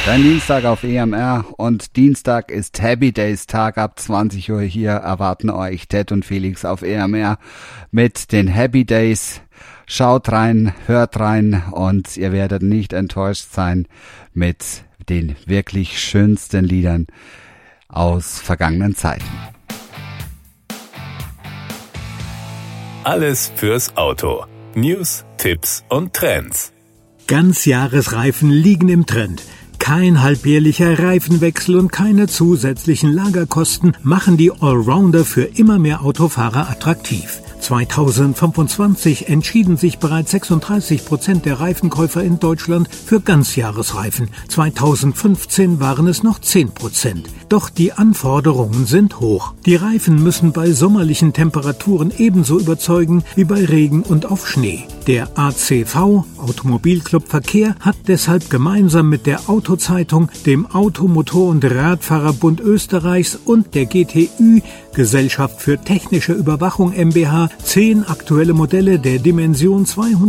Dein Dienstag auf EMR und Dienstag ist Happy Days Tag. Ab 20 Uhr hier erwarten euch Ted und Felix auf EMR mit den Happy Days. Schaut rein, hört rein und ihr werdet nicht enttäuscht sein mit den wirklich schönsten Liedern aus vergangenen Zeiten. Alles fürs Auto. News, Tipps und Trends. Ganzjahresreifen liegen im Trend. Kein halbjährlicher Reifenwechsel und keine zusätzlichen Lagerkosten machen die Allrounder für immer mehr Autofahrer attraktiv. 2025 entschieden sich bereits 36% der Reifenkäufer in Deutschland für Ganzjahresreifen. 2015 waren es noch 10%. Doch die Anforderungen sind hoch. Die Reifen müssen bei sommerlichen Temperaturen ebenso überzeugen wie bei Regen und auf Schnee. Der ACV, Automobilclub Verkehr, hat deshalb gemeinsam mit der Autozeitung, dem Auto-, Motor- und Radfahrerbund Österreichs und der GTÜ, Gesellschaft für technische Überwachung MbH, 10 aktuelle Modelle der Dimension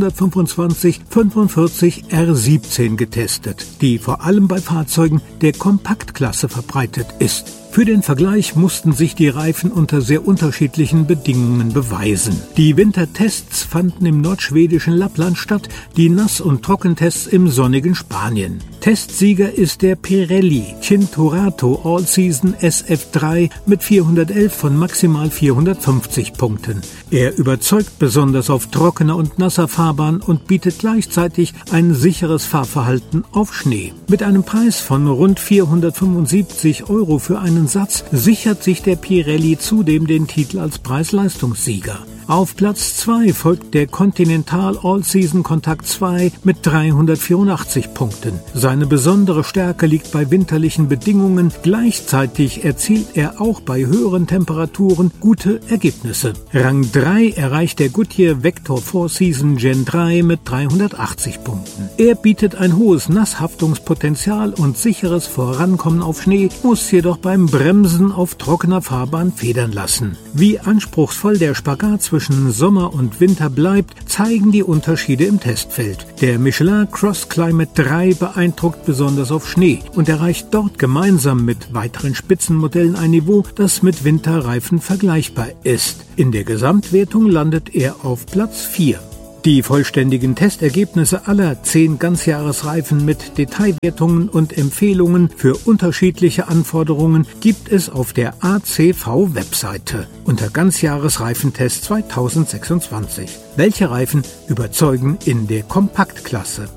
225/45 R17 getestet, die vor allem bei Fahrzeugen der Kompaktklasse verbreitet ist. Für den Vergleich mussten sich die Reifen unter sehr unterschiedlichen Bedingungen beweisen. Die Wintertests fanden im nordschwedischen Lappland statt, die Nass- und Trockentests im sonnigen Spanien. Testsieger ist der Pirelli Cinturato All-Season SF3 mit 411 von maximal 450 Punkten. Er überzeugt besonders auf trockener und nasser Fahrbahn und bietet gleichzeitig ein sicheres Fahrverhalten auf Schnee. Mit einem Preis von rund 475 € für einen Satz sichert sich der Pirelli zudem den Titel als Preis-Leistungssieger. Auf Platz 2 folgt der Continental All-Season Contact 2 mit 384 Punkten. Seine besondere Stärke liegt bei winterlichen Bedingungen. Gleichzeitig erzielt er auch bei höheren Temperaturen gute Ergebnisse. Rang 3 erreicht der Goodyear Vector 4 Season Gen 3 mit 380 Punkten. Er bietet ein hohes Nasshaftungspotenzial und sicheres Vorankommen auf Schnee, muss jedoch beim Bremsen auf trockener Fahrbahn federn lassen. Wie anspruchsvoll der Spagat zwischen Sommer und Winter bleibt, zeigen die Unterschiede im Testfeld. Der Michelin Cross Climate 3 beeindruckt besonders auf Schnee und erreicht dort gemeinsam mit weiteren Spitzenmodellen ein Niveau, das mit Winterreifen vergleichbar ist. In der Gesamtwertung landet er auf Platz 4. Die vollständigen Testergebnisse aller 10 Ganzjahresreifen mit Detailwertungen und Empfehlungen für unterschiedliche Anforderungen gibt es auf der ACV-Webseite unter Ganzjahresreifentest 2026. Welche Reifen überzeugen in der Kompaktklasse?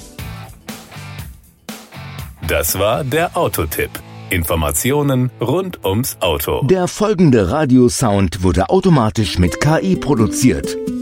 Das war der Autotipp. Informationen rund ums Auto. Der folgende Radiosound wurde automatisch mit KI produziert.